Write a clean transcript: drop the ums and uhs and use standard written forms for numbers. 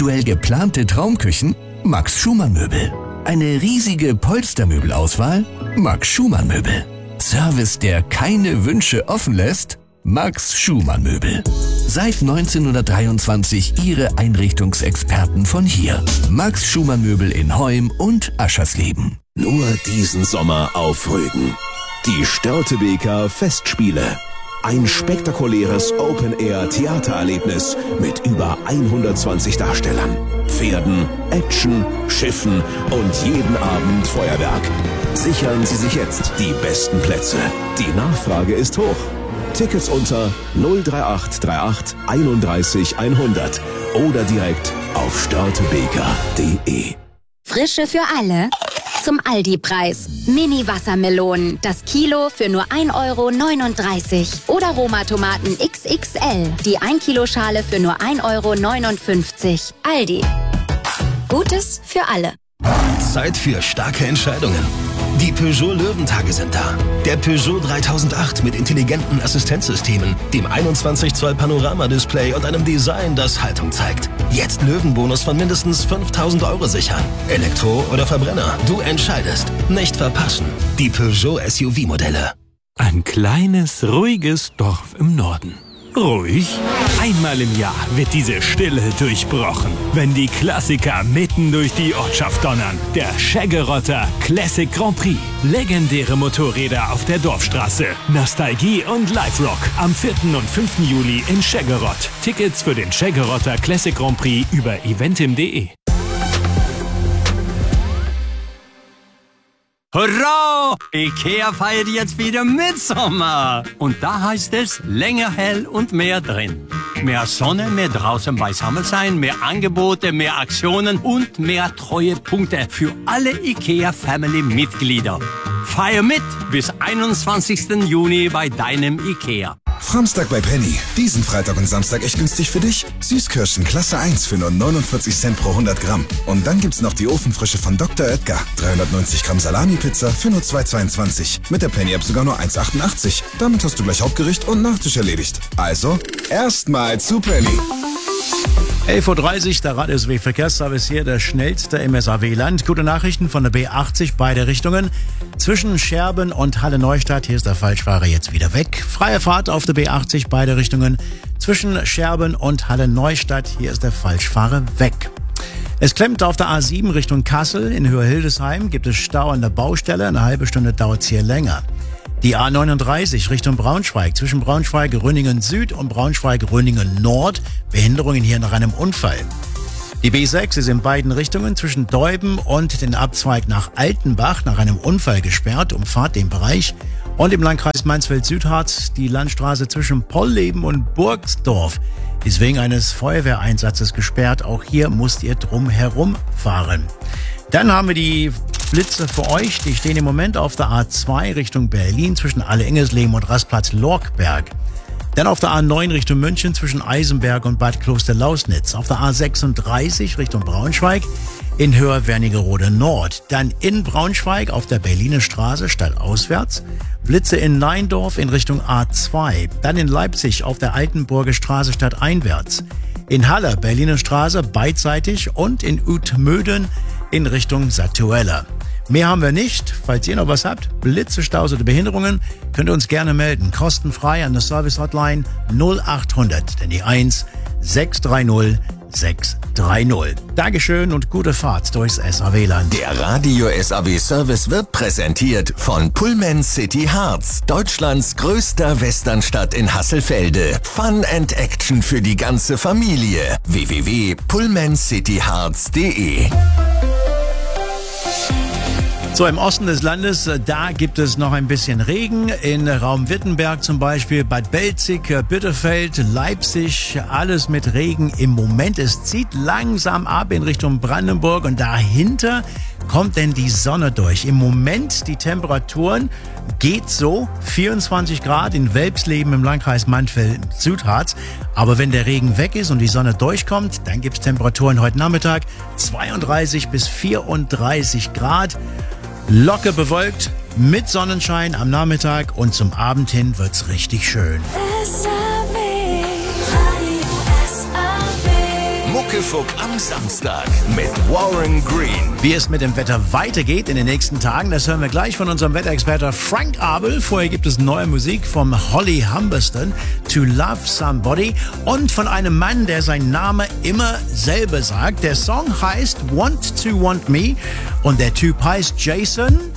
individuell geplante Traumküchen? Max Schumann Möbel. Eine riesige Polstermöbelauswahl? Max Schumann Möbel. Service, der keine Wünsche offen lässt? Max Schumann Möbel. Seit 1923 Ihre Einrichtungsexperten von hier. Max Schumann Möbel in Heum und Aschersleben. Nur diesen Sommer auf Rügen. Die Störtebeker Festspiele. Ein spektakuläres Open-Air-Theatererlebnis mit über 120 Darstellern, Pferden, Action, Schiffen und jeden Abend Feuerwerk. Sichern Sie sich jetzt die besten Plätze. Die Nachfrage ist hoch. Tickets unter 03838 31 100 oder direkt auf störtebeker.de. Frische für alle. Zum Aldi-Preis. Mini-Wassermelonen, das Kilo für nur 1,39 € Oder Roma-Tomaten XXL, die 1-Kilo-Schale für nur 1,59 €. Aldi. Gutes für alle. Zeit für starke Entscheidungen. Die Peugeot Löwentage sind da. Der Peugeot 3008 mit intelligenten Assistenzsystemen, dem 21 Zoll Panoramadisplay und einem Design, das Haltung zeigt. Jetzt Löwenbonus von mindestens 5.000 € sichern. Elektro oder Verbrenner, du entscheidest. Nicht verpassen. Die Peugeot SUV-Modelle. Ein kleines, ruhiges Dorf im Norden. Ruhig? Einmal im Jahr wird diese Stille durchbrochen, wenn die Klassiker mitten durch die Ortschaft donnern. Der Scheggerotter Classic Grand Prix. Legendäre Motorräder auf der Dorfstraße. Nostalgie und Live-Rock am 4. und 5. Juli in Scheggerott. Tickets für den Scheggerotter Classic Grand Prix über eventim.de. Hurra! Ikea feiert jetzt wieder Mitsommer. Und da heißt es länger hell und mehr drin. Mehr Sonne, mehr draußen beisammen sein, mehr Angebote, mehr Aktionen und mehr Treuepunkte für alle Ikea-Family-Mitglieder. Feier mit bis 21. Juni bei deinem Ikea. Samstag bei Penny. Diesen Freitag und Samstag echt günstig für dich. Süßkirschen Klasse 1 für nur 49 Cent pro 100 Gramm. Und dann gibt's noch die Ofenfrische von Dr. Oetker. 390 Gramm Salami-Pizza für nur 2,22. Mit der Penny-App sogar nur 1,88. Damit hast du gleich Hauptgericht und Nachtisch erledigt. Also, erstmal zu Penny. 11:30 Uhr, der Radio-SW-Verkehrsservice hier, der schnellste im SAW-Land. Gute Nachrichten von der B80, beide Richtungen. Zwischen Scherben und Halle-Neustadt, hier ist der Falschfahrer jetzt wieder weg. Freie Fahrt auf der B80, beide Richtungen. Zwischen Scherben und Halle-Neustadt, hier ist der Falschfahrer weg. Es klemmt auf der A7 Richtung Kassel. In Höhe-Hildesheim gibt es Stau an der Baustelle. Eine halbe Stunde dauert es hier länger. Die A39 Richtung Braunschweig, zwischen Braunschweig-Röningen Süd und Braunschweig-Röningen Nord. Behinderungen hier nach einem Unfall. Die B6 ist in beiden Richtungen zwischen Deuben und den Abzweig nach Altenbach nach einem Unfall gesperrt. Umfahrt den Bereich. Und im Landkreis Mansfeld-Südharz die Landstraße zwischen Polleben und Burgsdorf ist wegen eines Feuerwehreinsatzes gesperrt. Auch hier müsst ihr drum herum fahren. Dann haben wir die Blitze für euch. Die stehen im Moment auf der A2 Richtung Berlin zwischen Alle-Ingesleben und Rastplatz Lorkberg. Dann auf der A9 Richtung München zwischen Eisenberg und Bad Kloster-Lausnitz. Auf der A36 Richtung Braunschweig in Höher-Wernigerode Nord. Dann in Braunschweig auf der Berliner Straße stadtauswärts. Blitze in Neindorf in Richtung A2. Dann in Leipzig auf der Altenburger Straße stadteinwärts. In Halle Berliner Straße beidseitig und in Utmöden in Richtung Satuella. Mehr haben wir nicht. Falls ihr noch was habt, Blitze, Staus oder Behinderungen, könnt ihr uns gerne melden. Kostenfrei an der Service-Hotline 0800, denn die 1 630 630. Dankeschön und gute Fahrt durchs SAW-Land. Der Radio-SAW-Service wird präsentiert von Pullman City Harz, Deutschlands größter Westernstadt in Hasselfelde. Fun and Action für die ganze Familie. www.pullmancityharz.de. So, im Osten des Landes, da gibt es noch ein bisschen Regen. In Raum Wittenberg zum Beispiel, Bad Belzig, Bitterfeld, Leipzig, alles mit Regen im Moment. Es zieht langsam ab in Richtung Brandenburg und dahinter kommt denn die Sonne durch. Im Moment die Temperaturen geht so, 24 Grad in Welpsleben im Landkreis Mansfeld-Südharz. Aber wenn der Regen weg ist und die Sonne durchkommt, dann gibt es Temperaturen heute Nachmittag 32 bis 34 Grad. Locker bewölkt, mit Sonnenschein am Nachmittag und zum Abend hin wird's richtig schön. Mucke Unfug am Samstag mit Warren Green. Wie es mit dem Wetter weitergeht in den nächsten Tagen, das hören wir gleich von unserem Wetterexperten Frank Abel. Vorher gibt es neue Musik vom Holly Humberston, To Love Somebody, und von einem Mann, der seinen Namen immer selber sagt. Der Song heißt Want to Want Me und der Typ heißt Jason